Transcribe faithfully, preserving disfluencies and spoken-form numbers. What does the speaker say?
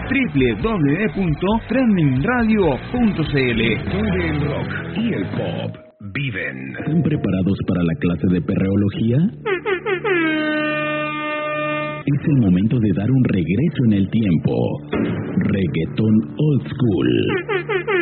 doble u doble u doble u punto trending radio punto c l. Donde el rock y el pop viven. ¿Están preparados para la clase de perreología? Es el momento de dar un regreso en el tiempo. Reggaetón Old School.